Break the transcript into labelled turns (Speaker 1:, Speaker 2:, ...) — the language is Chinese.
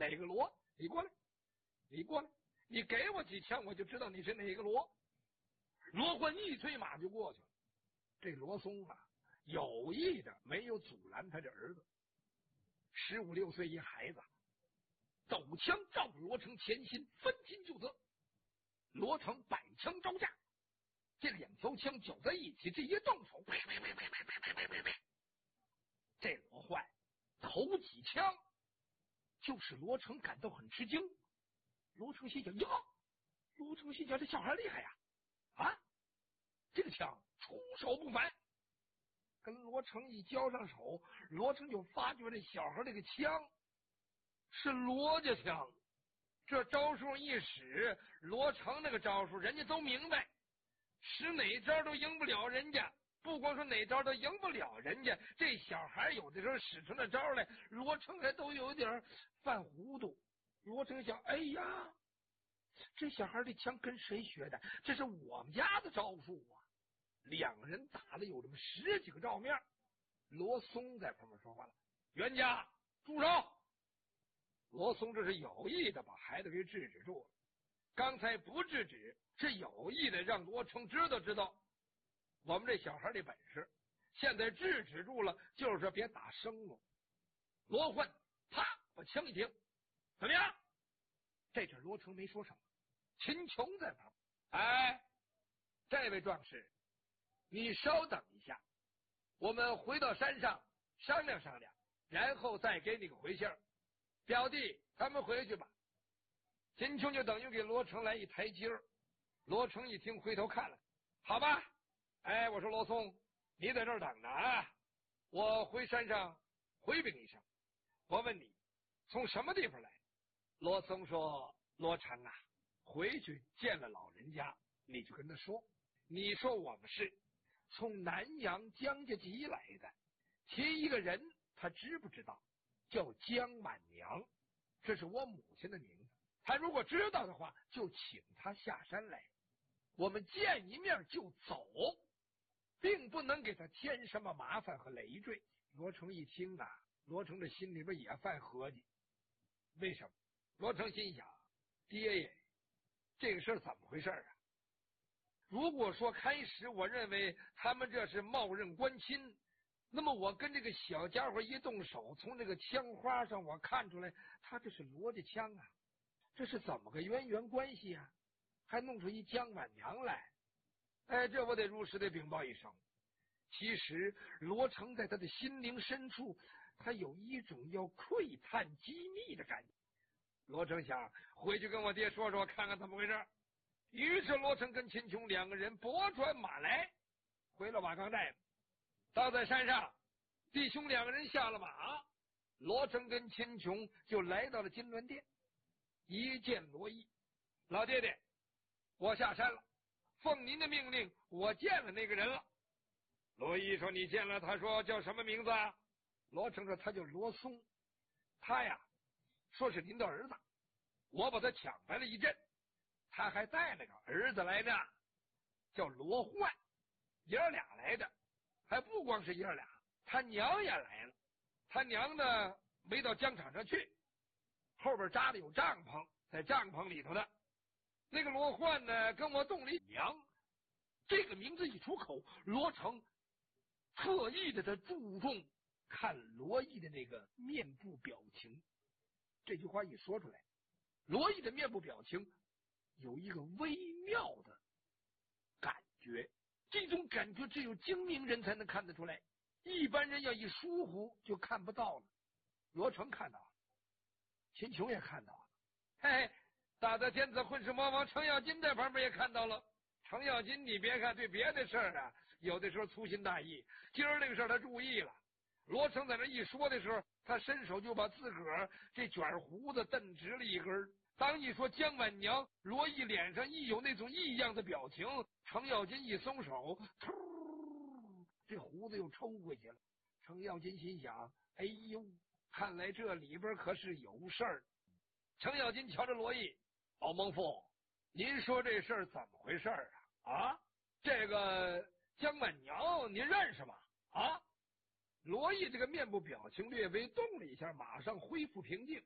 Speaker 1: 哪个罗？你过来，你过来，你给我几枪，我就知道你是哪个罗。罗焕一催马就过去了。这罗松啊，有意的没有阻拦他这儿子，15、16岁一孩子，抖枪照着罗成前心，分金就责。罗成摆枪招架，这两条枪搅在一起，这一动手，这罗焕头几枪就使罗成感到很吃惊。罗成心想呀，罗成心想这小孩厉害呀，啊，这个枪出手不凡。跟罗成一交上手，罗成就发觉这小孩这个枪是罗家枪。这招数一使，罗成那个招数人家都明白，使哪招都赢不了人家。不光说哪招都赢不了人家，这小孩有的时候使出那招来，罗成还都有点犯糊涂。罗成想，哎呀，这小孩这枪跟谁学的？这是我们家的招数啊！两个人打了有这么10几个照面。罗松在旁边说话了：“袁家，住手！”罗松这是有意的把孩子给制止住了。刚才不制止，是有意的让罗成知道我们这小孩的本事。现在制止住了，就是说别打生了。罗焕啪把枪一停，怎么样？这阵罗成没说什么。秦琼在旁，哎，这位壮士，你稍等一下，我们回到山上商量商量，然后再给你个回信儿。表弟，咱们回去吧。秦琼就等于给罗成来一台阶儿。罗成一听，回头看了，好吧，哎，我说罗松，你在这儿等着啊，我回山上回禀一声。我问你，从什么地方来？罗松说：罗成啊，回去见了老人家，你就跟他说，你说我们是从南阳江家集来的，提一个人，他知不知道？叫江满娘，这是我母亲的名字。他如果知道的话，就请他下山来，我们见一面就走，并不能给他添什么麻烦和累赘。罗成一听啊，罗成这心里边也犯合计。为什么？罗成心想，爹爷，这个事儿怎么回事啊？如果说开始我认为他们这是冒认官亲，那么我跟这个小家伙一动手，从这个枪花上我看出来他这是罗家枪啊，这是怎么个渊源关系啊？还弄出一江满娘来，哎，这我得如实的禀报一声。其实罗成在他的心灵深处，他有一种要窥探机密的感觉。罗成想回去跟我爹说说，看看怎么回事。于是罗成跟秦琼两个人拨转马来，回了瓦岗寨。到在山上，弟兄两个人下了马，罗成跟秦琼就来到了金銮殿。一见罗毅，老爹爹，我下山了，奉您的命令，我见了那个人了。罗毅说：你见了？他说叫什么名字啊？罗成说他叫罗松，他呀说是您的儿子，我把他抢来了一阵，他还带了个儿子来呢，叫罗焕，爷儿俩来的，还不光是爷儿俩，他娘也来了。他娘呢没到疆场上去，后边扎的有帐篷，在帐篷里头的。那个罗焕呢跟我动了一娘，这个名字一出口，罗成特意的注重看罗毅的那个面部表情。这句话一说出来，罗毅的面部表情有一个微妙的感觉，这种感觉只有精明人才能看得出来，一般人要一疏忽就看不到了。罗成看到了，秦琼也看到了，嘿，大德天子混世魔王程咬金在旁边也看到了。程咬金你别看对别的事儿啊有的时候粗心大意，今儿这个事儿他注意了。罗成在那一说的时候，他伸手就把自个儿这卷胡子蹬直了一根。当一说江满娘，罗毅脸上一有那种异样的表情，程咬金一松手，突，这胡子又抽回去了。程咬金心想，哎呦，看来这里边可是有事儿。程咬金瞧着罗毅，老蒙父，您说这事儿怎么回事啊？这个江满娘您认识吗？啊？罗毅这个面部表情略微动了一下，马上恢复平静。